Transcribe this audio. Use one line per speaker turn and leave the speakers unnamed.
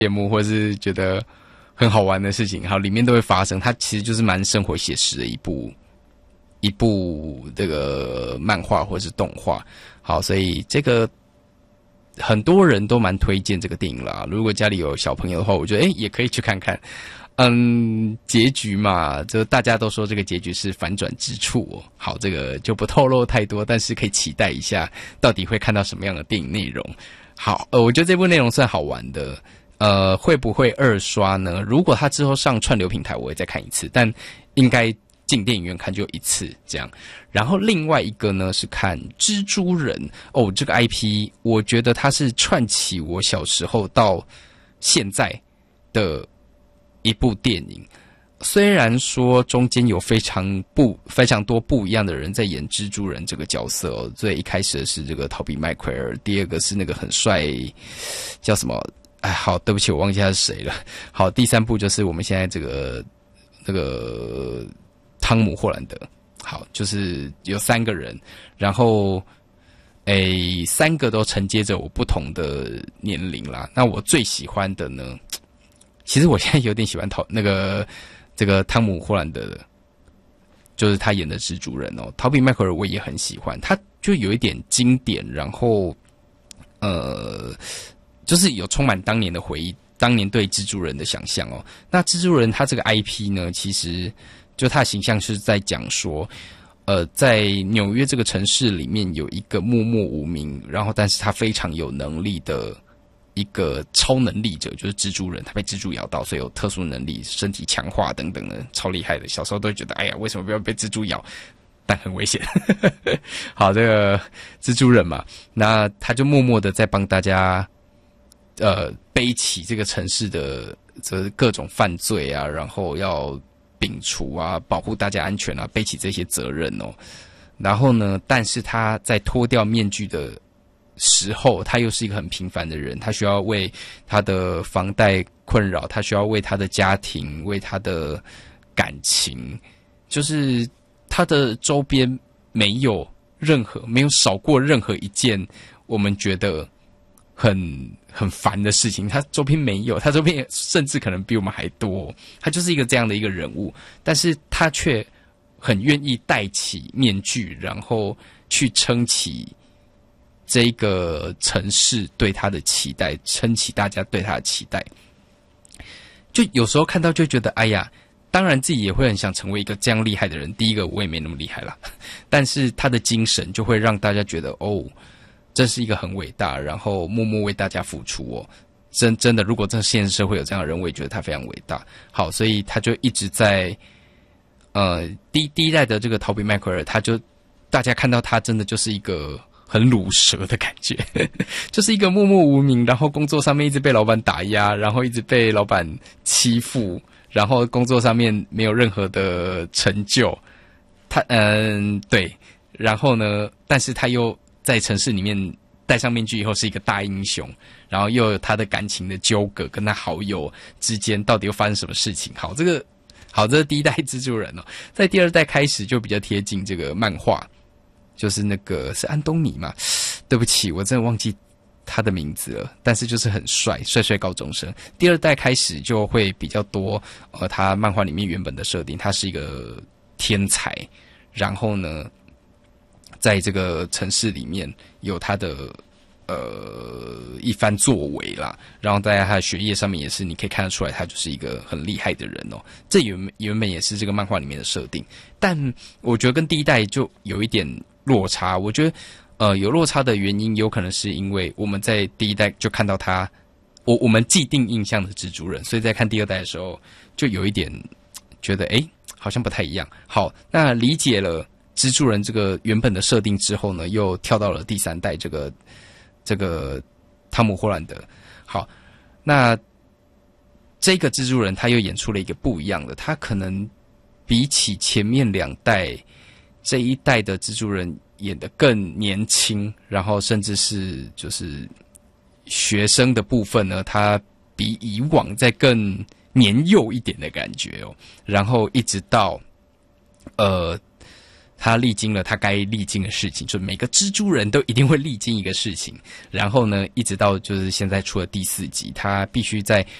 节目，或者是觉得很好玩的事情，好，里面都会发生。它其实就是蛮生活写实的一部这个漫画或者是动画。好，所以这个很多人都蛮推荐这个电影啦。如果家里有小朋友的话，我觉得也可以去看看。结局嘛，就大家都说这个结局是反转之处哦。好，这个就不透露太多，但是可以期待一下，到底会看到什么样的电影内容。好，我觉得这部内容算好玩的。会不会二刷呢？如果它之后上串流平台，我会再看一次，但应该进电影院看就一次这样。然后另外一个呢是看蜘蛛人哦，这个 IP 我觉得它是串起我小时候到现在的一部电影。虽然说中间有非常多不一样的人在演蜘蛛人这个角色哦，最一开始的是这个陶比麦奎尔，第二个是那个很帅叫什么？哎，好，对不起，我忘记他是谁了。好，第三部就是我们现在这个汤姆·霍兰德。好，就是有3个人，然后3个都承接着我不同的年龄啦。那我最喜欢的呢，其实我现在有点喜欢这个汤姆·霍兰德的，就是他演的蜘蛛人哦。陶比·麦克尔我也很喜欢，他就有一点经典，然后就是有充满当年的回忆，当年对蜘蛛人的想象哦。那蜘蛛人他这个 IP 呢，其实就他的形象是在讲说，在纽约这个城市里面有一个默默无名，然后但是他非常有能力的一个超能力者，就是蜘蛛人，他被蜘蛛咬到，所以有特殊能力，身体强化等等的，超厉害的。小时候都会觉得，哎呀，为什么不要被蜘蛛咬？但很危险。好，这个蜘蛛人嘛，那他就默默的在帮大家。背起这个城市的各种犯罪啊，然后要摒除啊，保护大家安全啊，背起这些责任哦。然后呢，但是他在脱掉面具的时候，他又是一个很平凡的人，他需要为他的房贷困扰，他需要为他的家庭，为他的感情，就是他的周边没有少过任何一件我们觉得很烦的事情，他周边没有，他周边甚至可能比我们还多。他就是一个这样的一个人物，但是他却很愿意戴起面具，然后去撑起这个城市对他的期待，撑起大家对他的期待。就有时候看到就觉得，哎呀，当然自己也会很想成为一个这样厉害的人。第一个我也没那么厉害啦，但是他的精神就会让大家觉得，哦。这是一个很伟大，然后默默为大家付出哦。真的，如果这现实社会有这样的人，我也觉得他非常伟大。好，所以他就一直在第一代的这个陶比麦奎尔，他就大家看到他真的就是一个很鲁蛇的感觉，就是一个默默无名，然后工作上面一直被老板打压，然后一直被老板欺负，然后工作上面没有任何的成就。他对，然后呢，但是他又在城市里面戴上面具以后是一个大英雄，然后又有他的感情的纠葛，跟他好友之间到底又发生什么事情？好，这是第一代蜘蛛人哦。在第二代开始就比较贴近这个漫画，就是那个是安东尼嘛？对不起，我真的忘记他的名字了。但是就是很帅高中生。第二代开始就会比较多，他漫画里面原本的设定，他是一个天才，然后呢。在这个城市里面有他的一番作为啦，然后在他的学业上面也是你可以看得出来，他就是一个很厉害的人哦。这原本也是这个漫画里面的设定，但我觉得跟第一代就有一点落差。我觉得有落差的原因，有可能是因为我们在第一代就看到他，我们既定印象的蜘蛛人，所以在看第二代的时候就有一点觉得好像不太一样。好，那理解了。蜘蛛人这个原本的设定之后呢，又跳到了第三代这个汤姆·霍兰德。好，那这个蜘蛛人他又演出了一个不一样的，他可能比起前面2代这一代的蜘蛛人演得更年轻，然后甚至是就是学生的部分呢，他比以往再更年幼一点的感觉哦。然后一直到他历经了他该历经的事情，就每个蜘蛛人都一定会历经一个事情，然后呢，一直到就是现在出了第4集，他必须在